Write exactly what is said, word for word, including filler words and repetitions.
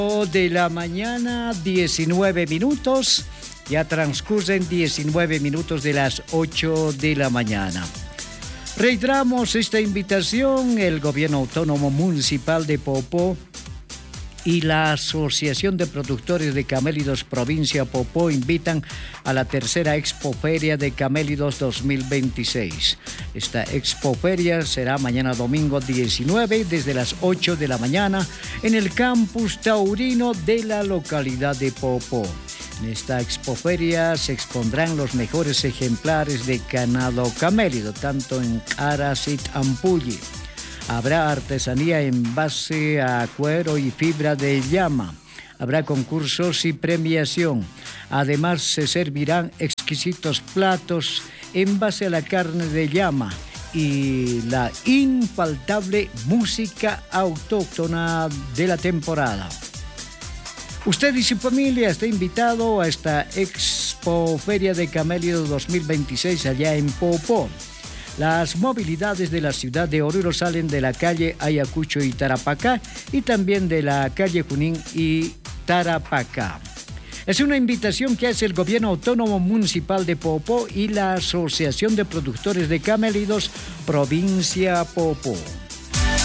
De la mañana, diecinueve minutos. Ya transcurren diecinueve minutos de las ocho de la mañana. Reiteramos esta invitación. El Gobierno Autónomo Municipal de Popó y la Asociación de Productores de Camélidos Provincia Popó invitan a la tercera Expoferia de Camélidos dos mil veintiséis. Esta Expoferia será mañana domingo diecinueve desde las ocho de la mañana en el campus taurino de la localidad de Popó. En esta expoferia se expondrán los mejores ejemplares de ganado camélido, tanto en Arasit Ampulli. Habrá artesanía en base a cuero y fibra de llama. Habrá concursos y premiación. Además, se servirán exquisitos platos en base a la carne de llama y la infaltable música autóctona de la temporada. Usted y su familia está invitado a esta Expoferia de Camélidos dos mil veintiséis allá en Popó. Las movilidades de la ciudad de Oruro salen de la calle Ayacucho y Tarapacá y también de la calle Junín y Tarapacá. Es una invitación que hace el Gobierno Autónomo Municipal de Popó y la Asociación de Productores de Camélidos Provincia Popó.